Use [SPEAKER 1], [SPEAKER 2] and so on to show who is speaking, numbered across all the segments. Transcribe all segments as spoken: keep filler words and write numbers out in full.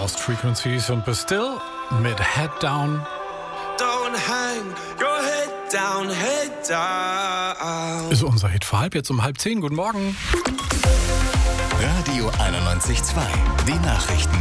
[SPEAKER 1] Lost Frequencies und Bastille mit Head Down.
[SPEAKER 2] Don't hang your head down, head down.
[SPEAKER 1] Ist unser Hit für halb, jetzt um halb zehn. Guten Morgen.
[SPEAKER 3] Radio einundneunzig Komma zwei, die Nachrichten.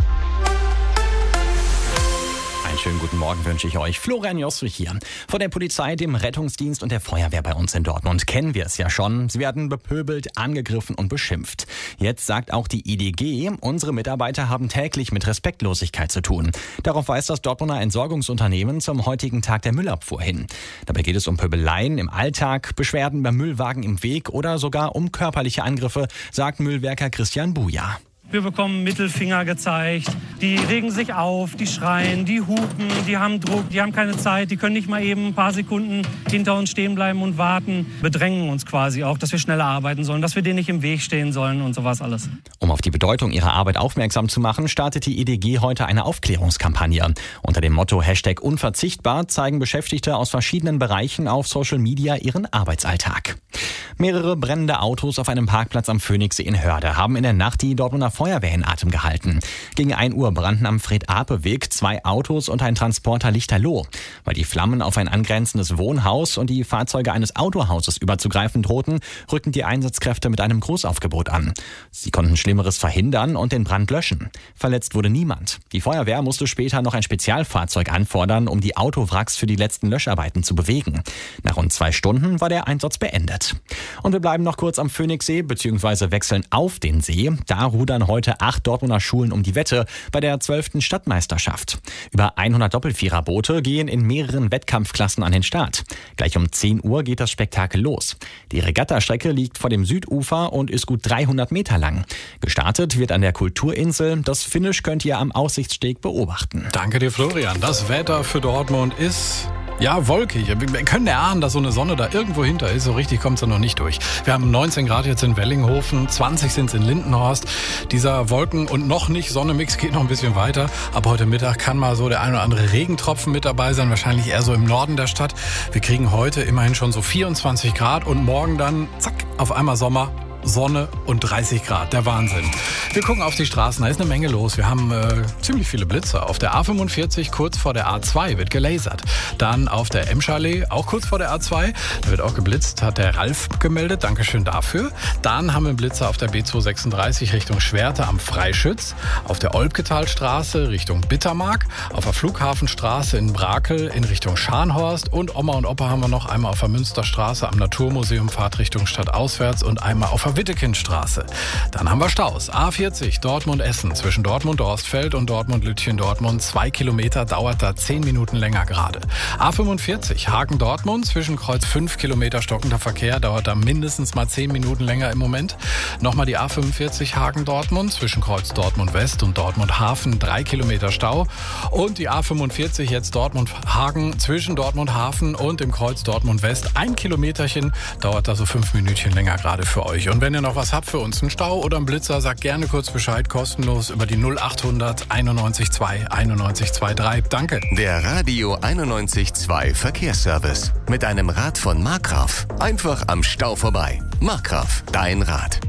[SPEAKER 4] Einen schönen guten Morgen wünsche ich euch. Florian Jostrich hier. Von der Polizei, dem Rettungsdienst und der Feuerwehr bei uns in Dortmund kennen wir es ja schon. Sie werden bepöbelt, angegriffen und beschimpft. Jetzt sagt auch die I D G, unsere Mitarbeiter haben täglich mit Respektlosigkeit zu tun. Darauf weist das Dortmunder Entsorgungsunternehmen zum heutigen Tag der Müllabfuhr hin. Dabei geht es um Pöbeleien im Alltag, Beschwerden beim Müllwagen im Weg oder sogar um körperliche Angriffe, sagt Müllwerker Christian Buja.
[SPEAKER 5] Wir bekommen Mittelfinger gezeigt, die regen sich auf, die schreien, die hupen, die haben Druck, die haben keine Zeit, die können nicht mal eben ein paar Sekunden hinter uns stehen bleiben und warten, bedrängen uns quasi auch, dass wir schneller arbeiten sollen, dass wir denen nicht im Weg stehen sollen und sowas alles.
[SPEAKER 4] Um auf die Bedeutung ihrer Arbeit aufmerksam zu machen, startet die I D G heute eine Aufklärungskampagne. Unter dem Motto Hashtag unverzichtbar zeigen Beschäftigte aus verschiedenen Bereichen auf Social Media ihren Arbeitsalltag. Mehrere brennende Autos auf einem Parkplatz am Phoenixsee in Hörde haben in der Nacht die Dortmunder Feuerwehr in Atem gehalten. Gegen ein Uhr brannten am Fred-Ape-Weg zwei Autos und ein Transporter Lichterloh. Weil die Flammen auf ein angrenzendes Wohnhaus und die Fahrzeuge eines Autohauses überzugreifen drohten, rückten die Einsatzkräfte mit einem Großaufgebot an. Sie konnten Schlimmeres verhindern und den Brand löschen. Verletzt wurde niemand. Die Feuerwehr musste später noch ein Spezialfahrzeug anfordern, um die Autowracks für die letzten Löscharbeiten zu bewegen. Nach rund zwei Stunden war der Einsatz beendet. Und wir bleiben noch kurz am Phoenixsee bzw. wechseln auf den See. Da rudern heute acht Dortmunder Schulen um die Wette bei der zwölften Stadtmeisterschaft. Über hundert Doppelviererboote gehen in mehreren Wettkampfklassen an den Start. Gleich um zehn Uhr geht das Spektakel los. Die Regattastrecke liegt vor dem Südufer und ist gut dreihundert Meter lang. Gestartet wird an der Kulturinsel. Das Finish könnt ihr am Aussichtssteg beobachten.
[SPEAKER 1] Danke dir, Florian. Das Wetter für Dortmund ist... ja, wolkig. Wir können erahnen, dass so eine Sonne da irgendwo hinter ist. So richtig kommt sie noch nicht durch. Wir haben neunzehn Grad jetzt in Wellinghofen, zwanzig sind es in Lindenhorst. Dieser Wolken- und noch nicht Sonne-Mix geht noch ein bisschen weiter. Ab heute Mittag kann mal so der ein oder andere Regentropfen mit dabei sein. Wahrscheinlich eher so im Norden der Stadt. Wir kriegen heute immerhin schon so vierundzwanzig Grad und morgen dann, zack, auf einmal Sommer. Sonne und dreißig Grad, der Wahnsinn. Wir gucken auf die Straßen, da ist eine Menge los. Wir haben äh, ziemlich viele Blitzer. Auf der A fünfundvierzig, kurz vor der A zwei, wird gelasert. Dann auf der Emschallee, auch kurz vor der A zwei, da wird auch geblitzt, hat der Ralf gemeldet. Dankeschön dafür. Dann haben wir einen Blitzer auf der B zweihundertsechsunddreißig Richtung Schwerte am Freischütz. Auf der Olpketalstraße Richtung Bittermark. Auf der Flughafenstraße in Brakel in Richtung Scharnhorst. Und Oma und Opa haben wir noch einmal auf der Münsterstraße am Naturmuseum, Fahrtrichtung stadtauswärts und einmal auf der Wittekindstraße. Dann haben wir Staus. A vierzig Dortmund-Essen zwischen Dortmund-Dorstfeld und Dortmund-Lütchen-Dortmund. Zwei Kilometer dauert da zehn Minuten länger gerade. A fünfundvierzig Hagen-Dortmund zwischen Kreuz fünf Kilometer stockender Verkehr dauert da mindestens mal zehn Minuten länger im Moment. Nochmal die A fünfundvierzig Hagen-Dortmund zwischen Kreuz Dortmund-West und Dortmund-Hafen. Drei Kilometer Stau. Und die A fünfundvierzig jetzt Dortmund-Hagen zwischen Dortmund-Hafen und dem Kreuz Dortmund-West. Ein Kilometerchen dauert da so fünf Minütchen länger gerade für euch. Und wenn ihr noch was habt für uns, einen Stau oder einen Blitzer, sagt gerne kurz Bescheid, kostenlos über die null achthundert einundneunzig zwei einundneunzig dreiundzwanzig. Danke.
[SPEAKER 3] Der Radio einundneunzig Komma zwei Verkehrsservice. Mit einem Rad von Markgraf. Einfach am Stau vorbei. Markgraf, dein Rad.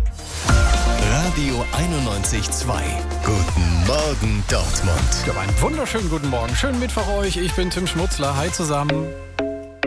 [SPEAKER 3] Radio einundneunzig Komma zwei. Guten Morgen, Dortmund.
[SPEAKER 1] Ja, einen wunderschönen guten Morgen. Schönen Mittwoch euch. Ich bin Tim Schmutzler. Hi zusammen.